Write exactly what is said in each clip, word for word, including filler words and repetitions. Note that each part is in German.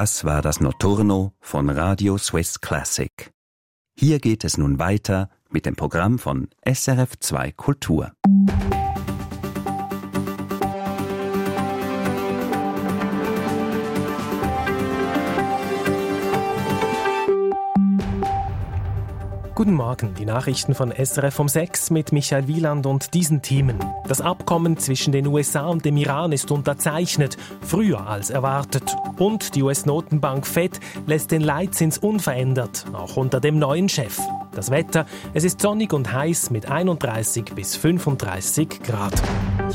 Das war das Notturno von Radio Swiss Classic. Hier geht es nun weiter mit dem Programm von S R F zwei Kultur. Guten Morgen, die Nachrichten von S R F um sechs mit Michael Wieland und diesen Themen. Das Abkommen zwischen den U S A und dem Iran ist unterzeichnet, früher als erwartet. Und die U S-Notenbank Fed lässt den Leitzins unverändert, auch unter dem neuen Chef. Das Wetter, es ist sonnig und heiß mit einunddreißig bis fünfunddreißig Grad.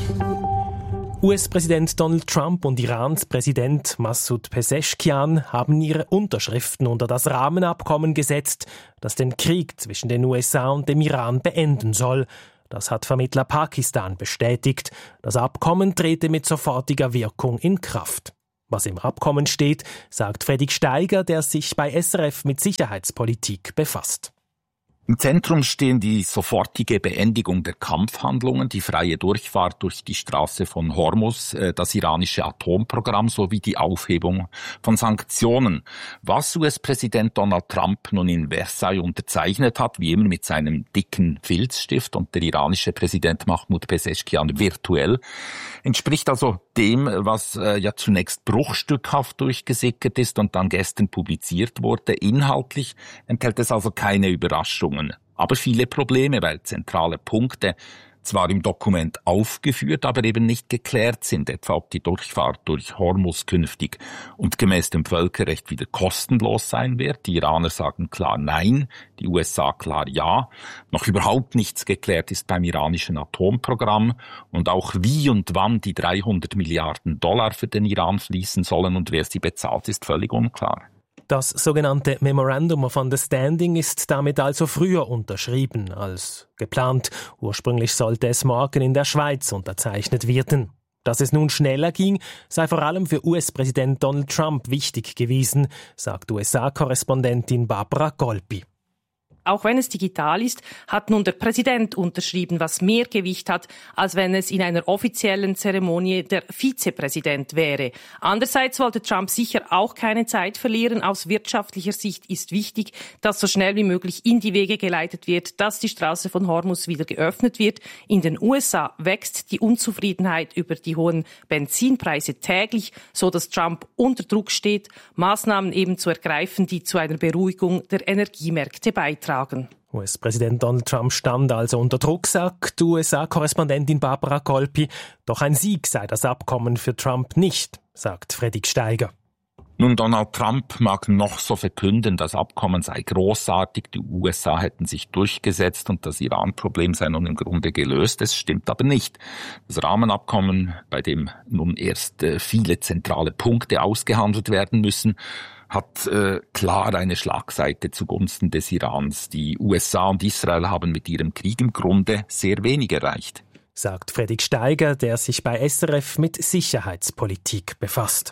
U S-Präsident Donald Trump und Irans Präsident Massoud Pezeshkian haben ihre Unterschriften unter das Rahmenabkommen gesetzt, das den Krieg zwischen den U S A und dem Iran beenden soll. Das hat Vermittler Pakistan bestätigt. Das Abkommen trete mit sofortiger Wirkung in Kraft. Was im Abkommen steht, sagt Fredrik Steiger, der sich bei S R F mit Sicherheitspolitik befasst. Im Zentrum stehen die sofortige Beendigung der Kampfhandlungen, die freie Durchfahrt durch die Straße von Hormuz, das iranische Atomprogramm sowie die Aufhebung von Sanktionen. Was U S-Präsident Donald Trump nun in Versailles unterzeichnet hat, wie immer mit seinem dicken Filzstift, und der iranische Präsident Mahmoud Pezeshkian virtuell, entspricht also dem, was äh, ja zunächst bruchstückhaft durchgesickert ist und dann gestern publiziert wurde. Inhaltlich enthält es also keine Überraschungen, aber viele Probleme, weil zentrale Punkte zwar im Dokument aufgeführt, aber eben nicht geklärt sind, etwa ob die Durchfahrt durch Hormuz künftig und gemäß dem Völkerrecht wieder kostenlos sein wird. Die Iraner sagen klar nein, die U S A klar ja. Noch überhaupt nichts geklärt ist beim iranischen Atomprogramm und auch wie und wann die dreihundert Milliarden Dollar für den Iran fließen sollen und wer sie bezahlt, ist völlig unklar. Das sogenannte Memorandum of Understanding ist damit also früher unterschrieben als geplant. Ursprünglich sollte es morgen in der Schweiz unterzeichnet werden. Dass es nun schneller ging, sei vor allem für U S-Präsident Donald Trump wichtig gewesen, sagt U S A-Korrespondentin Barbara Golpi. Auch wenn es digital ist, hat nun der Präsident unterschrieben, was mehr Gewicht hat, als wenn es in einer offiziellen Zeremonie der Vizepräsident wäre. Andererseits wollte Trump sicher auch keine Zeit verlieren. Aus wirtschaftlicher Sicht ist wichtig, dass so schnell wie möglich in die Wege geleitet wird, dass die Straße von Hormuz wieder geöffnet wird. In den U S A wächst die Unzufriedenheit über die hohen Benzinpreise täglich, so dass Trump unter Druck steht, Maßnahmen eben zu ergreifen, die zu einer Beruhigung der Energiemärkte beitragen. U S-Präsident Donald Trump stand also unter Druck, sagt U S A-Korrespondentin Barbara Golpi. Doch ein Sieg sei das Abkommen für Trump nicht, sagt Fredrik Steiger. Nun, Donald Trump mag noch so verkünden, das Abkommen sei großartig, die U S A hätten sich durchgesetzt und das Iran-Problem sei nun im Grunde gelöst. Es stimmt aber nicht. Das Rahmenabkommen, bei dem nun erst äh, viele zentrale Punkte ausgehandelt werden müssen, hat äh, klar eine Schlagseite zugunsten des Irans. Die U S A und Israel haben mit ihrem Krieg im Grunde sehr wenig erreicht, sagt Fredrik Steiger, der sich bei S R F mit Sicherheitspolitik befasst.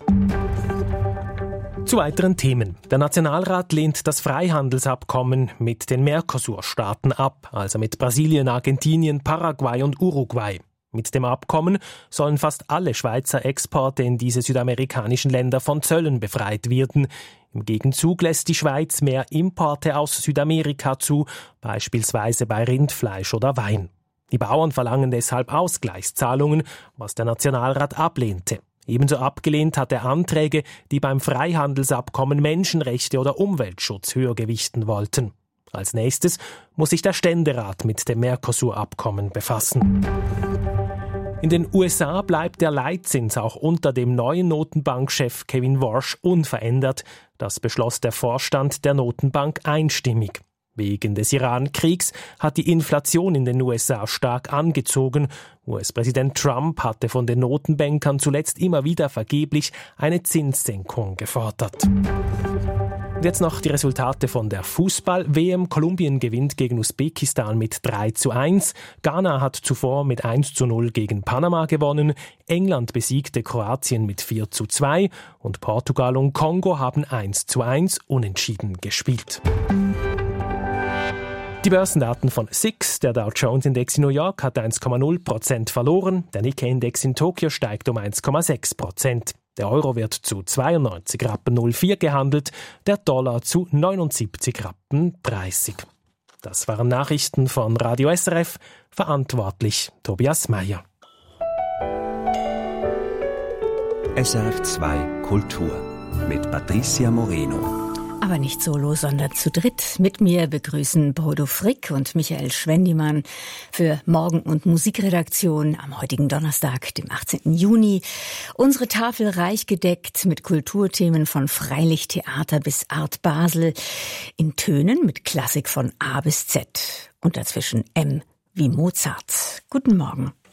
Zu weiteren Themen. Der Nationalrat lehnt das Freihandelsabkommen mit den Mercosur-Staaten ab, also mit Brasilien, Argentinien, Paraguay und Uruguay. Mit dem Abkommen sollen fast alle Schweizer Exporte in diese südamerikanischen Länder von Zöllen befreit werden. Im Gegenzug lässt die Schweiz mehr Importe aus Südamerika zu, beispielsweise bei Rindfleisch oder Wein. Die Bauern verlangen deshalb Ausgleichszahlungen, was der Nationalrat ablehnte. Ebenso abgelehnt hat er Anträge, die beim Freihandelsabkommen Menschenrechte oder Umweltschutz höher gewichten wollten. Als nächstes muss sich der Ständerat mit dem Mercosur-Abkommen befassen. In den U S A bleibt der Leitzins auch unter dem neuen Notenbankchef Kevin Warsh unverändert. Das beschloss der Vorstand der Notenbank einstimmig. Wegen des Iran-Kriegs hat die Inflation in den U S A stark angezogen. U S-Präsident Trump hatte von den Notenbankern zuletzt immer wieder vergeblich eine Zinssenkung gefordert. Und jetzt noch die Resultate von der Fußball-W M. Kolumbien gewinnt gegen Usbekistan mit drei zu eins. Ghana hat zuvor mit eins zu null gegen Panama gewonnen. England besiegte Kroatien mit vier zu zwei. Und Portugal und Kongo haben eins zu eins unentschieden gespielt. Die Börsendaten von S I X, der Dow Jones Index in New York, hat eins Komma null Prozent verloren. Der Nikkei Index in Tokio steigt um eins Komma sechs Prozent. Der Euro wird zu zweiundneunzig Rappen null vier gehandelt, der Dollar zu neunundsiebzig Rappen dreißig. Das waren Nachrichten von Radio S R F, verantwortlich Tobias Meyer. S R F zwei Kultur mit Patricia Moreno. Aber nicht solo, sondern zu dritt. Mit mir begrüßen Bodo Frick und Michael Schwendimann für Morgen- und Musikredaktion am heutigen Donnerstag, dem achtzehnten Juni. Unsere Tafel reich gedeckt mit Kulturthemen von Freilichttheater bis Art Basel. In Tönen mit Klassik von A bis Z. Und dazwischen M wie Mozart. Guten Morgen.